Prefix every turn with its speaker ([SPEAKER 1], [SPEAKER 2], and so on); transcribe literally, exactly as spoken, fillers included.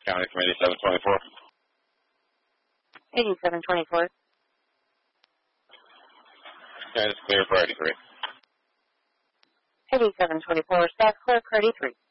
[SPEAKER 1] County from eighty-seven twenty-four.
[SPEAKER 2] eighty-seven twenty-four.
[SPEAKER 1] Okay, it's clear for eighty-three.
[SPEAKER 2] eighty-seven twenty-four, staff clear for eighty-three.